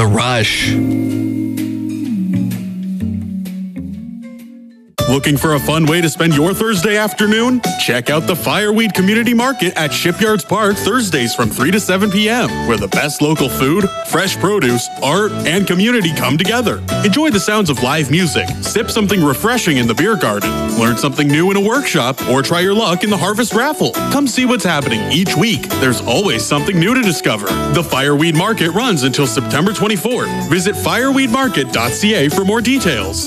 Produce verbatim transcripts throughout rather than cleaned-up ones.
The Rush. Looking for a fun way to spend your Thursday afternoon? Check out the Fireweed Community Market at Shipyards Park Thursdays from three to seven p.m., where the best local food, fresh produce, art, and community come together. Enjoy the sounds of live music, sip something refreshing in the beer garden, learn something new in a workshop, or try your luck in the Harvest Raffle. Come see what's happening each week. There's always something new to discover. The Fireweed Market runs until September twenty-fourth. Visit fireweed market dot c a for more details.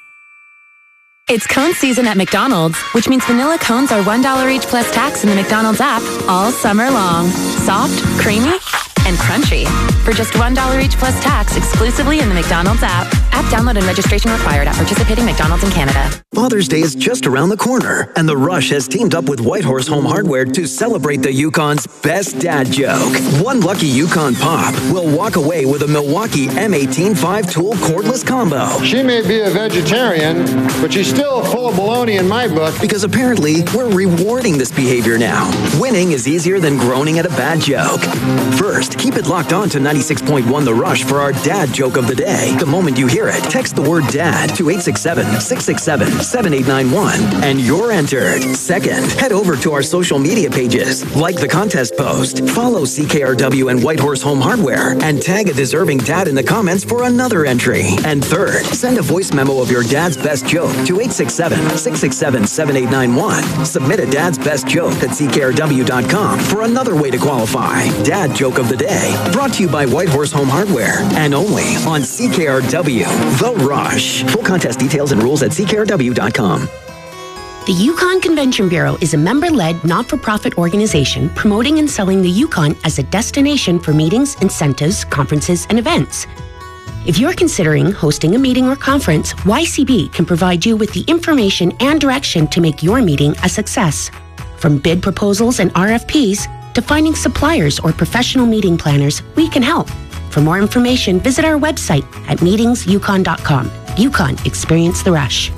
It's cone season at McDonald's, which means vanilla cones are one dollar each plus tax in the McDonald's app all summer long. Soft, creamy, and crunchy. For just one dollar each plus tax exclusively in the McDonald's app. App download and registration required at participating McDonald's in Canada. Father's Day is just around the corner, and The Rush has teamed up with Whitehorse Home Hardware to celebrate the Yukon's best dad joke. One lucky Yukon Pop will walk away with a Milwaukee M eighteen five tool cordless combo. She may be a vegetarian, but she's still full of baloney in my book. Because apparently, we're rewarding this behavior now. Winning is easier than groaning at a bad joke. First, keep it locked on to ninety-six point one The Rush for our dad joke of the day. The moment you hear it, text the word DAD to eight six seven, six six seven, seven eight nine one and you're entered. Second, head over to our social media pages, like the contest post, follow C K R W and Whitehorse Home Hardware, and tag a deserving dad in the comments for another entry. And third, send a voice memo of your dad's best joke to eight six seven, six six seven, seven eight nine one. Submit a dad's best joke at c k r w dot com for another way to qualify. Dad joke of the day, brought to you by Whitehorse Home Hardware and only on C K R W. The Rush. Full contest details and rules at c k r w dot com. The Yukon Convention Bureau is a member-led, not-for-profit organization promoting and selling the Yukon as a destination for meetings, incentives, conferences, and events. If you're considering hosting a meeting or conference, Y C B can provide you with the information and direction to make your meeting a success. From bid proposals and R F Ps to finding suppliers or professional meeting planners, we can help. For more information, visit our website at meetings yukon dot com. Yukon, experience the rush.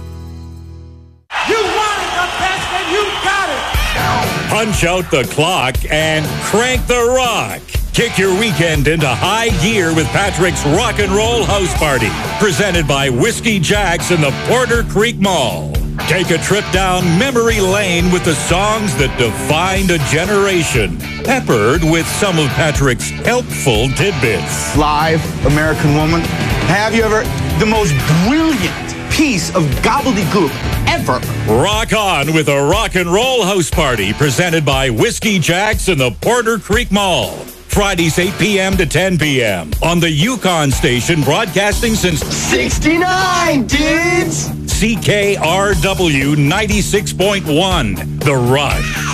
You wanted the best and you got it! Punch out the clock and crank the rock. Kick your weekend into high gear with Patrick's Rock and Roll House Party, presented by Whiskey Jack's in the Porter Creek Mall. Take a trip down memory lane with the songs that defined a generation, peppered with some of Patrick's helpful tidbits. Live American Woman. Have you ever, the most brilliant piece of gobbledygook ever. Rock on with a Rock and Roll House Party, presented by Whiskey Jack's in the Porter Creek Mall. Fridays eight p.m. to ten p.m. on the Yukon station, broadcasting since sixty-nine, dudes! C K R W ninety-six point one, The Rush.